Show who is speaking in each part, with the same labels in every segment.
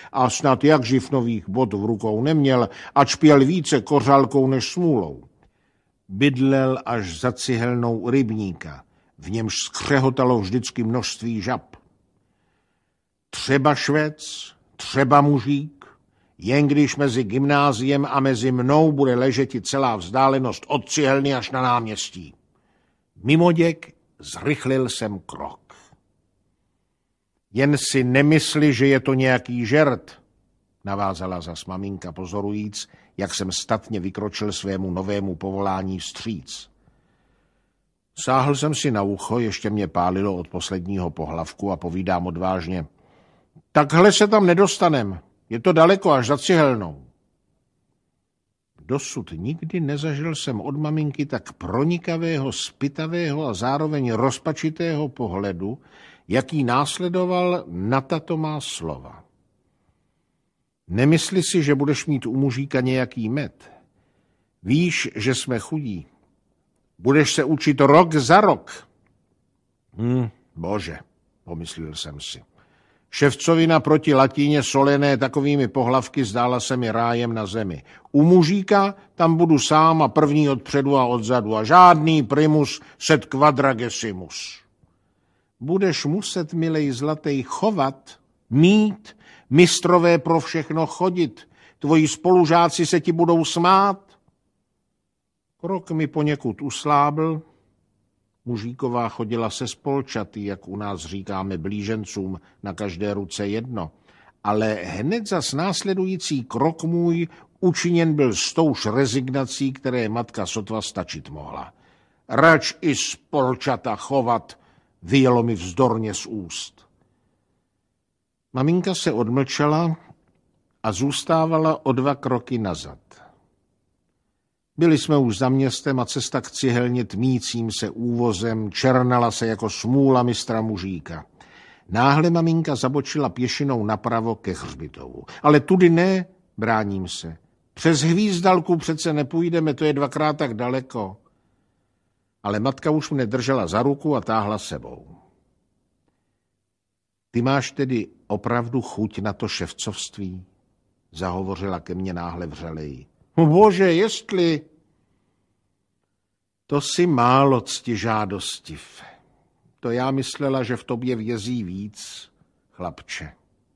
Speaker 1: a snad jak živ nových bot v rukou neměl, ač pěl více kořálkou než smůlou. Bydlel až za cihelnou u rybníka, v němž skřehotalo vždycky množství žab. Třeba švec, třeba mužík, jen když mezi gymnáziem a mezi mnou bude ležeti celá vzdálenost od cihelny až na náměstí. Mimoděk zrychlil jsem krok. Jen si nemysli, že je to nějaký žert, navázala zas maminka pozorujíc, jak jsem statně vykročil svému novému povolání vstříc. Sáhl jsem si na ucho, ještě mě pálilo od posledního pohlavku a povídám odvážně. Takhle se tam nedostanem, je to daleko až za cihelnou. Dosud nikdy nezažil jsem od maminky tak pronikavého, zpytavého a zároveň rozpačitého pohledu, jaký následoval na tato má slova. Nemysli si, že budeš mít u mužíka nějaký med. Víš, že jsme chudí. Budeš se učit rok za rok. Bože, pomyslel jsem si. Ševcovina proti latině solené takovými pohlavky zdála se mi rájem na zemi. U mužíka tam budu sám a první odpředu a odzadu a žádný primus sed quadragesimus. Budeš muset, milej zlatej, chovat, mít, mistrové pro všechno chodit. Tvoji spolužáci se ti budou smát. Krok mi poněkud uslábl. Mužíková chodila se spolčaty, jak u nás říkáme blížencům, na každé ruce jedno. Ale hned zas následující krok můj učiněn byl s touž rezignací, které matka sotva stačit mohla. Rač i spolčata chovat, vyjelo mi vzdorně z úst. Maminka se odmlčela a zůstávala o 2 kroky nazad. Byli jsme už za městem a cesta k cihelně tmícím se úvozem černala se jako smůla mistra mužíka. Náhle maminka zabočila pěšinou napravo ke hřbitovu. Ale tudy ne, bráním se. Přes Hvízdalku přece nepůjdeme, to je 2krát tak daleko. Ale matka už mne držela za ruku a táhla sebou. Ty máš tedy opravdu chuť na to ševcovství? Zahovořila ke mně náhle vřeleji. Bože, jestli... To si málo ctižádostiv. To já myslela, že v tobě vězí víc, chlapče.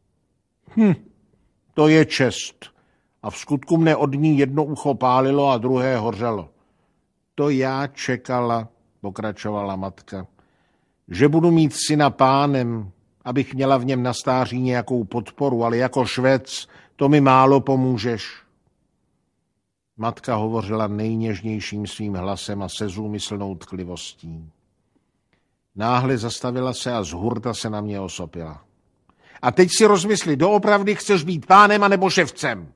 Speaker 1: To je čest. A v skutku mne od ní jedno ucho pálilo a druhé hořelo. To já čekala, pokračovala matka, že budu mít syna pánem, abych měla v něm na stáří nějakou podporu, ale jako Švec to mi málo pomůžeš. Matka hovořila nejněžnějším svým hlasem a se zúmyslnou tklivostí. Náhle zastavila se a z hurta se na mě osopila. A teď si rozmysli, doopravdy chceš být pánem anebo ševcem?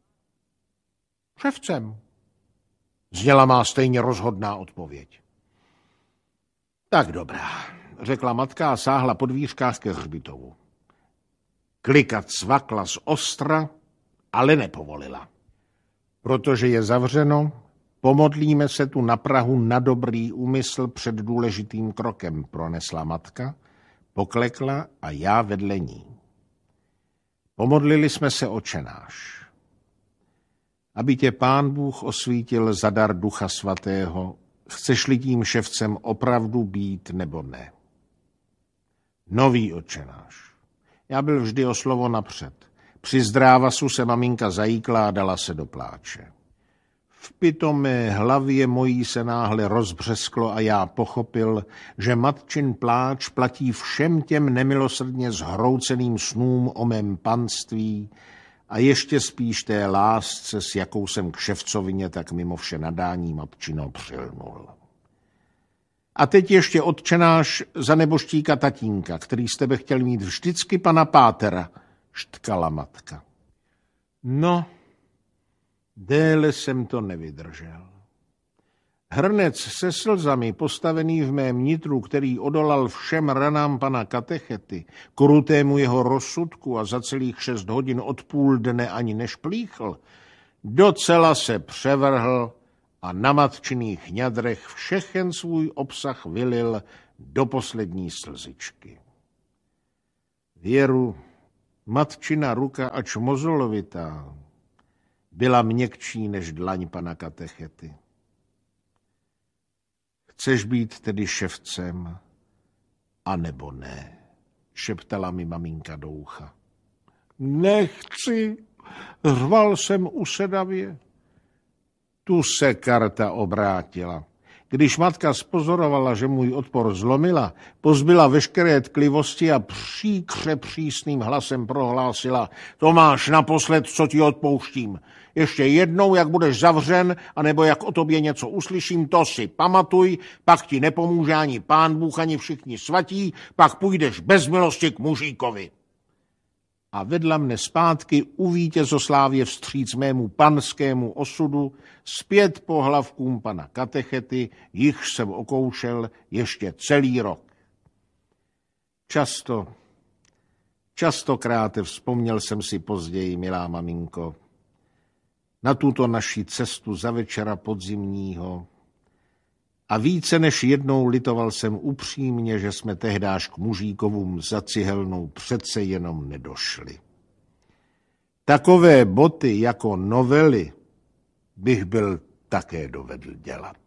Speaker 1: Ševcem, zněla má stejně rozhodná odpověď. Tak dobrá, řekla matka a sáhla po dvířkách ke hřbitovu. Klikat cvakla z ostra, ale nepovolila. Protože je zavřeno, pomodlíme se tu na prahu na dobrý úmysl před důležitým krokem, pronesla matka, poklekla a já vedle ní. Pomodlili jsme se Otčenáš. Aby tě Pán Bůh osvítil za dar Ducha Svatého, chceš-li tím ševcem opravdu být nebo ne. Nový Otčenáš. Já byl vždy o slovo napřed. Při zdrávasu se maminka zajíkla a dala se do pláče. V pitomé hlavě mojí se náhle rozbřesklo a já pochopil, že matčin pláč platí všem těm nemilosrdně zhrouceným snům o mém panství a ještě spíš té lásce, s jakou jsem k ševcovině tak mimo vše nadání matčino přilnul. A teď ještě Otčenáš za neboštíka tatínka, který z tebe chtěl mít vždycky pana pátera, štkala matka. No, déle jsem to nevydržel. Hrnec se slzami postavený v mém nitru, který odolal všem ranám pana katechety, krutému jeho rozsudku a za celých 6 hodin od půl dne ani nešplíchl, docela se převrhl a na matčiných ňadrech všechen svůj obsah vylil do poslední slzičky. Věru, Matčina ruka, ač mozolovitá, byla měkčí než dlaň pana katechety. Chceš být tedy ševcem, anebo ne, šeptala mi maminka do ucha. Nechci, řval jsem usedavě. Tu se karta obrátila. Když matka spozorovala, že můj odpor zlomila, pozbyla veškeré tklivosti a příkře přísným hlasem prohlásila: to máš naposled, co ti odpouštím. Ještě jednou, jak budeš zavřen, anebo jak o tobě něco uslyším, to si pamatuj, pak ti nepomůže ani Pán Bůh, ani všichni svatí, pak půjdeš bez milosti k mužíkovi. A vedla mne zpátky u vítězoslávě vstříc mému panskému osudu, zpět po hlavkům pana katechety, jichž jsem okoušel ještě celý rok. Častokrát vzpomněl jsem si později, milá maminko, na tuto naši cestu za večera podzimního a více než jednou litoval jsem upřímně, že jsme tehdáž k mužíkovům za cihelnou přece jenom nedošli. Takové boty jako novely bych byl také dovedl dělat.